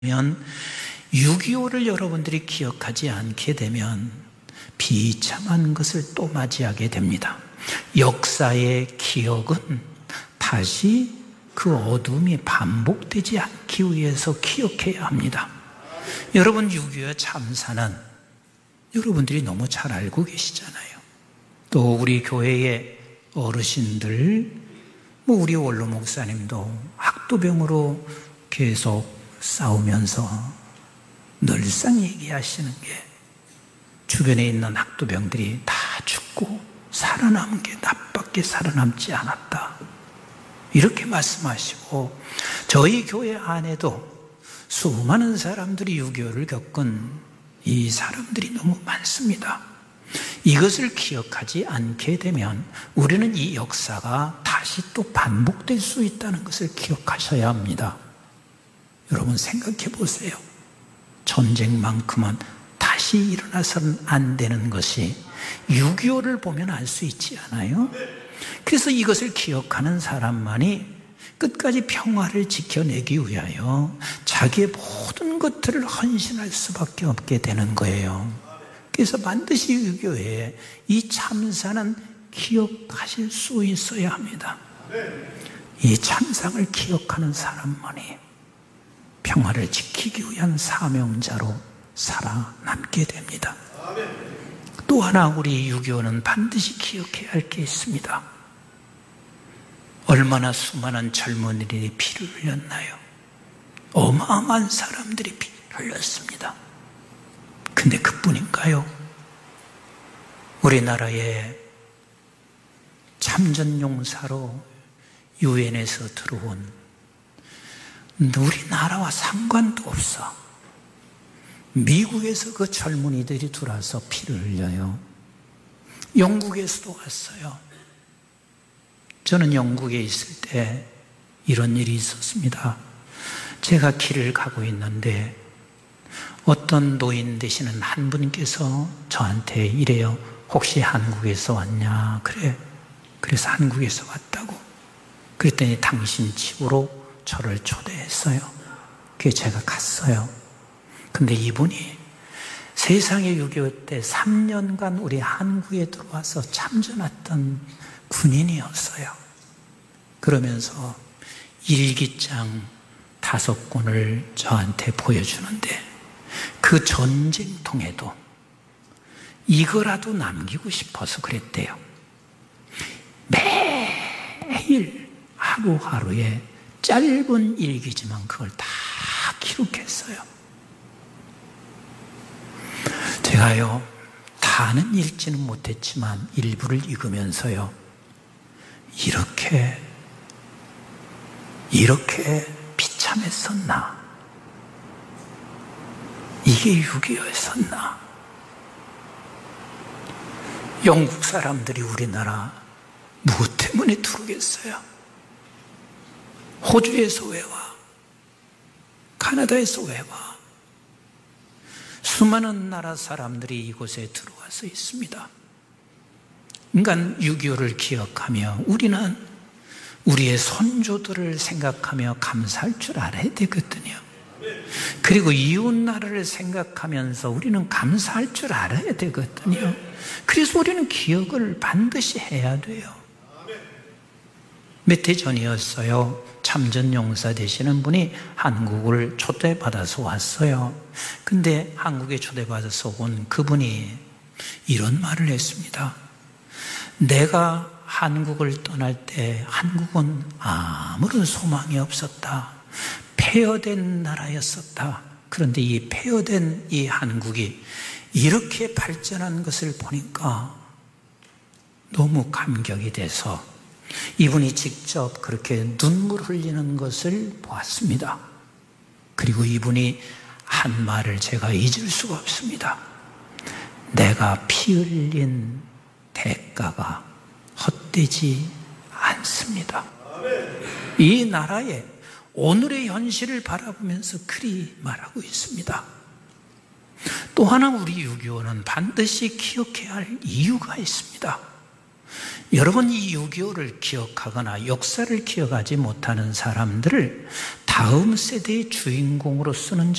6.25를 여러분들이 기억하지 않게 되면 비참한 것을 또 맞이하게 됩니다. 역사의 기억은 다시 그 어둠이 반복되지 않기 위해서 기억해야 합니다. 여러분, 6.25 참사는 여러분들이 너무 잘 알고 계시잖아요. 또 우리 교회의 어르신들, 우리 원로 목사님도 학도병으로 계속 싸우면서 늘상 얘기하시는 게 주변에 있는 학도병들이 다 죽고 살아남은 게 나밖에 살아남지 않았다, 이렇게 말씀하시고, 저희 교회 안에도 수많은 사람들이 6.25를 겪은 이 사람들이 너무 많습니다. 이것을 기억하지 않게 되면 우리는 이 역사가 다시 또 반복될 수 있다는 것을 기억하셔야 합니다. 여러분, 생각해 보세요. 전쟁만큼은 다시 일어나서는 안 되는 것이 6.25를 보면 알 수 있지 않아요? 그래서 이것을 기억하는 사람만이 끝까지 평화를 지켜내기 위하여 자기의 모든 것들을 헌신할 수밖에 없게 되는 거예요. 그래서 반드시 6.25에 이 참사는 기억하실 수 있어야 합니다. 이 참상을 기억하는 사람만이 평화를 지키기 위한 사명자로 살아남게 됩니다. 또 하나 우리 6.25는 반드시 기억해야 할 게 있습니다. 얼마나 수많은 젊은이들이 피를 흘렸나요? 어마어마한 사람들이 피를 흘렸습니다. 근데 그뿐인가요? 우리나라에 참전용사로 유엔에서 들어온, 우리나라와 상관도 없어 미국에서 그 젊은이들이 들어와서 피를 흘려요. 영국에서도 왔어요. 저는 영국에 있을 때 이런 일이 있었습니다. 제가 길을 가고 있는데 어떤 노인 되시는 한 분께서 저한테 이래요. 혹시 한국에서 왔냐? 그래. 그래서 한국에서 왔다고. 그랬더니 당신 집으로 저를 초대했어요. 그래서 제가 갔어요. 근데 이분이 세상에 6.25 때 3년간 우리 한국에 들어와서 참전했던 군인이었어요. 그러면서 일기장 5권을 저한테 보여주는데 그 전쟁통에도 이거라도 남기고 싶어서 그랬대요. 매일 하루하루에 짧은 일기지만 그걸 다 기록했어요. 제가요, 다는 읽지는 못했지만 일부를 읽으면서요, 이렇게 비참했었나? 이게 6.25였었나? 영국 사람들이 우리나라 무엇 때문에 들어오겠어요? 호주에서 왜 와? 카나다에서 왜 와? 수많은 나라 사람들이 이곳에 들어와서 있습니다. 그러니까 6.25를 기억하며 우리는 우리의 선조들을 생각하며 감사할 줄 알아야 되거든요. 그리고 이웃 나라를 생각하면서 우리는 감사할 줄 알아야 되거든요. 그래서 우리는 기억을 반드시 해야 돼요. 몇 해 전이었어요. 참전용사 되시는 분이 한국을 초대받아서 왔어요. 근데 한국에 초대받아서 온 그분이 이런 말을 했습니다. 내가 한국을 떠날 때 한국은 아무런 소망이 없었다. 폐허된 나라였었다. 그런데 이 폐허된 이 한국이 이렇게 발전한 것을 보니까 너무 감격이 돼서 이분이 직접 그렇게 눈물 흘리는 것을 보았습니다. 그리고 이분이 한 말을 제가 잊을 수가 없습니다. 내가 피 흘린 대가가 헛되지 않습니다. 이 나라의 오늘의 현실을 바라보면서 그리 말하고 있습니다. 또 하나 우리 6.25는 반드시 기억해야 할 이유가 있습니다. 여러분, 이 6.25를 기억하거나 역사를 기억하지 못하는 사람들을 다음 세대의 주인공으로 쓰는